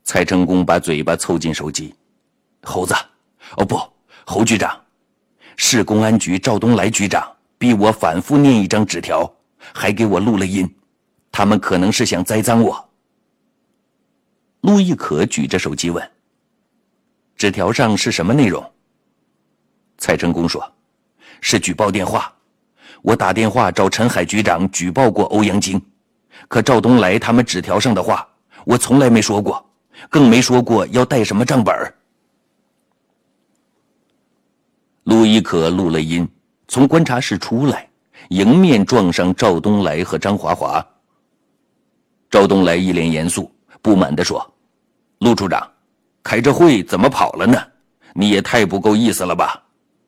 蔡成功把嘴巴凑近手机。猴子，哦不，侯局长，市公安局赵东来局长逼我反复念一张纸条，还给我录了音，他们可能是想栽赃我。陆亦可举着手机问：纸条上是什么内容？蔡成功说：是举报电话，我打电话找陈海局长举报过欧阳菁，可赵东来他们纸条上的话我从来没说过，更没说过要带什么账本。陆亦可录了音，从观察室出来，迎面撞上赵东来和张华华。赵东来一脸严肃，不满地说：陆处长，开着会怎么跑了呢？你也太不够意思了吧。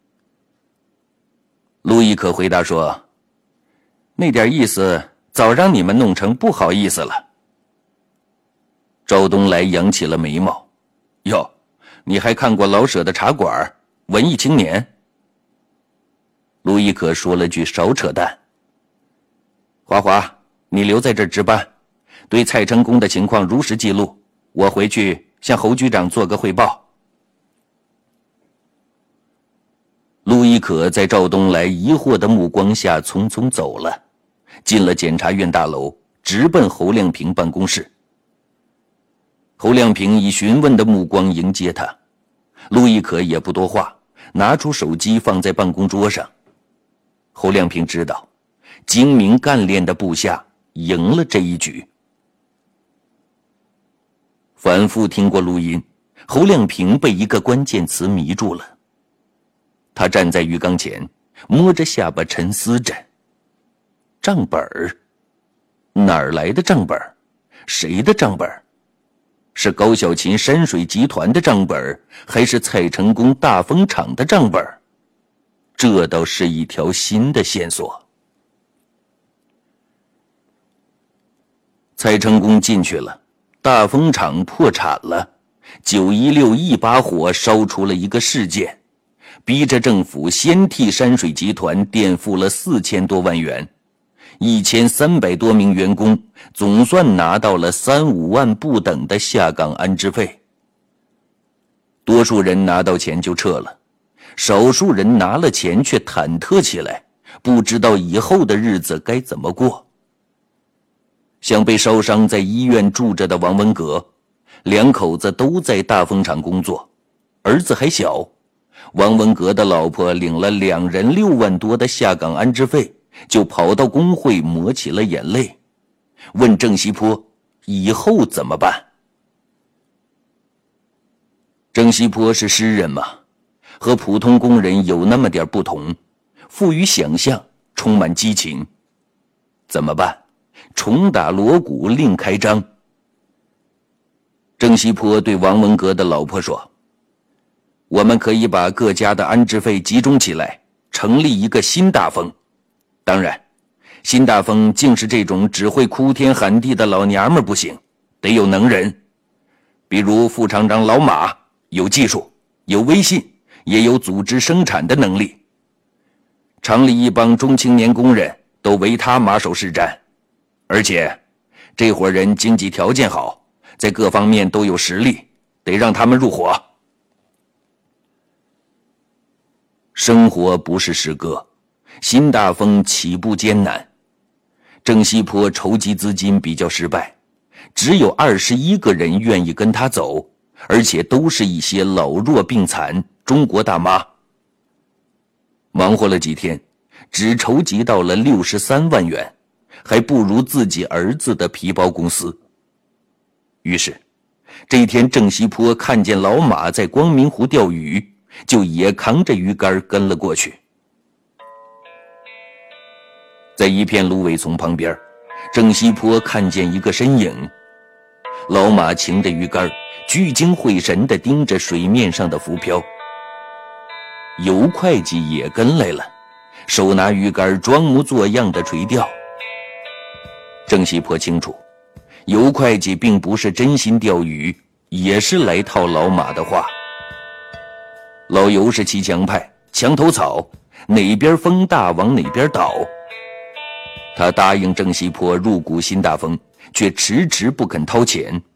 陆亦可回答说：那点意思早让你们弄成不好意思了。赵东来扬起了眉毛：哟，你还看过老舍的茶馆，文艺青年？陆亦可说了句少扯淡。华华，你留在这儿值班，对蔡成功的情况如实记录，我回去向侯局长做个汇报。陆亦可在赵东来疑惑的目光下匆匆走了，进了检察院大楼，直奔侯亮平办公室。侯亮平以询问的目光迎接他，陆亦可也不多话，拿出手机放在办公桌上。侯亮平知道，精明干练的部下赢了这一局。反复听过录音，侯亮平被一个关键词迷住了。他站在鱼缸前，摸着下巴沉思着。账本儿？哪儿来的账本？谁的账本？是高小琴山水集团的账本，还是蔡成功大风厂的账本？这倒是一条新的线索。蔡成功进去了，大风厂破产了，916一把火烧出了一个事件，逼着政府先替山水集团垫付了4000多万元，1300多名员工总算拿到了3、5万不等的下岗安置费。多数人拿到钱就撤了，少数人拿了钱却忐忑起来，不知道以后的日子该怎么过。像被烧伤在医院住着的王文革，2口子都在大风厂工作，儿子还小。王文革的老婆领了2人6万多的下岗安置费，就跑到工会抹起了眼泪，问郑西坡以后怎么办。郑西坡是诗人嘛，和普通工人有那么点不同，富于想象，充满激情。怎么办？重打锣鼓另开张。郑西坡对王文革的老婆说：我们可以把各家的安置费集中起来，成立一个新大风。当然，新大风竟是这种只会哭天喊地的老娘们不行，得有能人。比如副厂长老马，有技术，有威信，也有组织生产的能力。厂里一帮中青年工人都为他马首是瞻，而且这伙人经济条件好，在各方面都有实力，得让他们入伙。生活不是诗歌，新大风起步艰难。郑西坡筹集资金比较失败，只有21个人愿意跟他走，而且都是一些老弱病残中国大妈。忙活了几天，只筹集到了63万元，还不如自己儿子的皮包公司。于是这一天，郑西坡看见老马在光明湖钓鱼，就也扛着鱼竿跟了过去。在一片芦苇丛旁边，郑西坡看见一个身影，老马擎着鱼竿，聚精会神地盯着水面上的浮漂。尤会计也跟来了，手拿鱼竿，装模作样地垂钓。郑西坡清楚，尤会计并不是真心钓鱼，也是来套老马的话。老尤是骑墙派，墙头草，哪边风大往哪边倒。他答应郑西坡入股新大风，却迟迟不肯掏钱。